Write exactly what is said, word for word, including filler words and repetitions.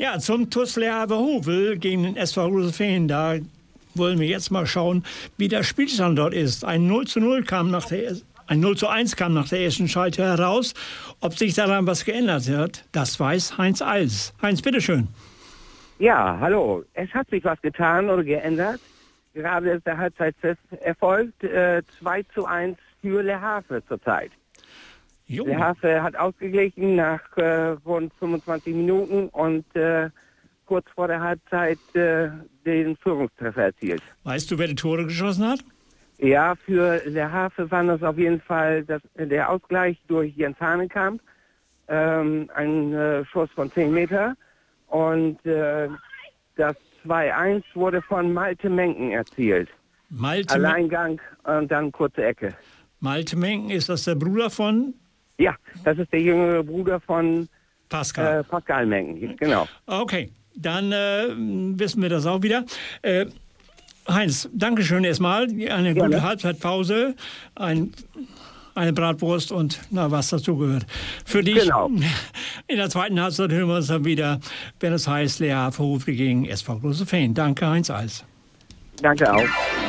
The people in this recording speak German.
Ja, zum T U S Leerhaver-Hovel gegen den S V Rosefehn. Da wollen wir jetzt mal schauen, wie der Spielstand dort ist. Ein null zu null kam nach der Ein null zu eins kam nach der ersten Schalte heraus. Ob sich daran was geändert hat, das weiß Heinz Eils. Heinz, bitteschön. Ja, hallo. Es hat sich was getan oder geändert. Gerade ist der Halbzeitpfiff erfolgt. Äh, zwei zu eins für Le Havre zurzeit. Jo. Le Havre hat ausgeglichen nach äh, rund fünfundzwanzig Minuten und äh, kurz vor der Halbzeit äh, den Führungstreffer erzielt. Weißt du, wer die Tore geschossen hat? Ja, für Le Havre war das auf jeden Fall das, der Ausgleich durch Jens Hanekamp. Ähm, ein äh, Schuss von zehn Meter. Und äh, das zwei eins wurde von Malte Menken erzielt. Malte Alleingang und dann kurze Ecke. Malte Menken, ist das der Bruder von? Ja, das ist der jüngere Bruder von Pascal. Äh, Pascal Menken, genau. Okay, dann äh, wissen wir das auch wieder. Äh, Heinz, Dankeschön erstmal. Eine gute Ja, Halbzeitpause, ein, eine Bratwurst und na, was dazugehört. Für dich Genau. in der zweiten Halbzeit hören wir uns dann wieder, wenn es heißt, Le Havre gegen S V Rosefehn. Danke, Heinz Eils. Danke auch.